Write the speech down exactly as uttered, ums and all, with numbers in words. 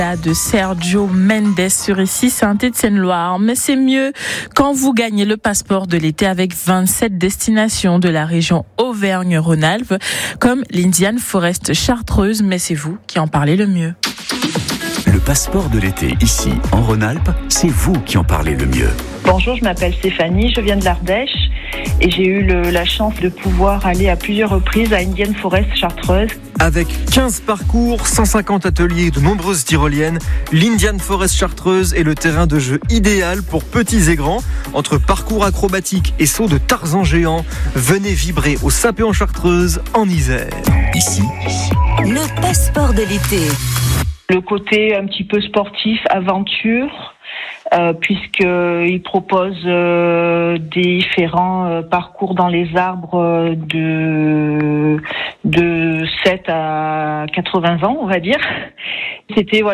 De Sergio Mendes sur ici Saint-Étienne-Loire. Mais c'est mieux quand vous gagnez le passeport de l'été avec vingt-sept destinations de la région Auvergne-Rhône-Alpes, comme l'Indian Forest Chartreuse. Mais c'est vous qui en parlez le mieux. Le passeport de l'été, ici, en Rhône-Alpes, c'est vous qui en parlez le mieux. Bonjour, je m'appelle Stéphanie, je viens de l'Ardèche et j'ai eu le, la chance de pouvoir aller à plusieurs reprises à Indian Forest Chartreuse. Avec quinze parcours, cent cinquante ateliers et de nombreuses tyroliennes, l'Indian Forest Chartreuse est le terrain de jeu idéal pour petits et grands. Entre parcours acrobatiques et sauts de Tarzan géant, venez vibrer au Sapé en Chartreuse, en Isère. Ici, le passeport de l'été. Le côté un petit peu sportif, aventure, euh, puisqu'il propose euh, différents euh, parcours dans les arbres euh, de, de sept à quatre-vingts ans, on va dire. C'était voilà.